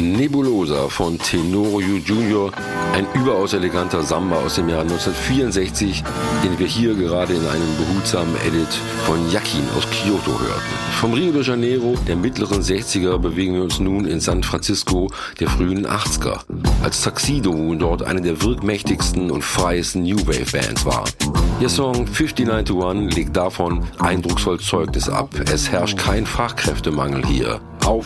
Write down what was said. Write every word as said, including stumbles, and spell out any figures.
Nebulosa von Tenorio Junior, ein überaus eleganter Samba aus dem Jahr neunzehnhundertvierundsechzig, den wir hier gerade in einem behutsamen Edit von Yakin aus Kyoto hörten. Vom Rio de Janeiro der mittleren sechziger bewegen wir uns nun in San Francisco der frühen achtziger, als Tuxedo dort eine der wirkmächtigsten und freiesten New Wave Bands war. Ihr Song fifty-nine to one legt davon eindrucksvoll Zeugnis ab. Es herrscht kein Fachkräftemangel hier. Auf